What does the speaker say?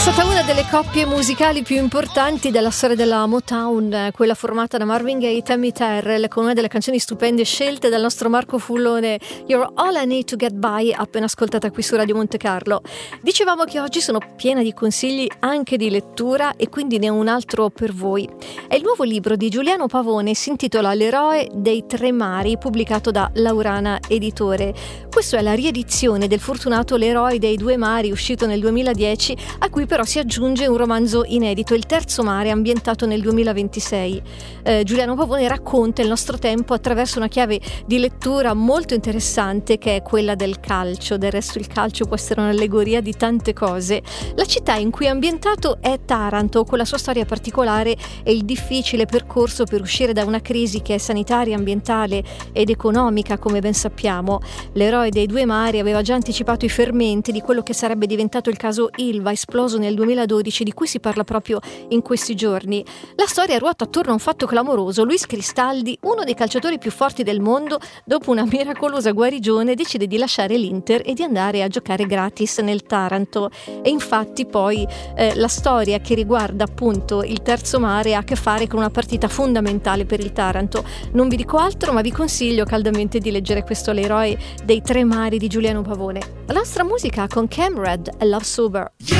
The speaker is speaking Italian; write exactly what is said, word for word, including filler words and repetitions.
stata una delle coppie musicali più importanti della storia della Motown, quella formata da Marvin Gaye e Tammy Terrell, con una delle canzoni stupende scelte dal nostro Marco Fullone, You're All I Need to Get By, appena ascoltata qui su Radio Monte Carlo. Dicevamo che oggi sono piena di consigli anche di lettura e quindi ne ho un altro per voi. È il nuovo libro di Giuliano Pavone, si intitola L'eroe dei tre mari, pubblicato da Laurana Editore. Questa è la riedizione del fortunato L'eroe dei due mari, uscito nel duemiladieci, a cui però si aggiunge un romanzo inedito, Il terzo mare, ambientato nel duemilaventisei. Eh, Giuliano Pavone racconta il nostro tempo attraverso una chiave di lettura molto interessante, che è quella del calcio. Del resto il calcio può essere un'allegoria di tante cose. La città in cui è ambientato è Taranto, con la sua storia particolare e il difficile percorso per uscire da una crisi che è sanitaria, ambientale ed economica, come ben sappiamo. L'eroe dei due mari aveva già anticipato i fermenti di quello che sarebbe diventato il caso Ilva, esploso nel duemiladodici, di cui si parla proprio in questi giorni. La storia ruota attorno a un fatto clamoroso. Luis Cristaldi, uno dei calciatori più forti del mondo, dopo una miracolosa guarigione decide di lasciare l'Inter e di andare a giocare gratis nel Taranto. E infatti poi eh, la storia che riguarda appunto il terzo mare ha a che fare con una partita fondamentale per il Taranto. Non vi dico altro, ma vi consiglio caldamente di leggere questo L'eroe dei tre mari di Giuliano Pavone. La nostra musica con Camred e Love Sober.